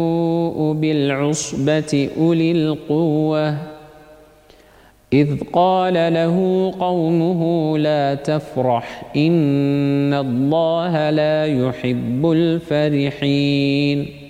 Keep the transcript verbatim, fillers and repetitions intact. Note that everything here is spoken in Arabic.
بالعصبة أولي القوة إذ قال له قومه لا تفرح إن الله لا يحب الفرحين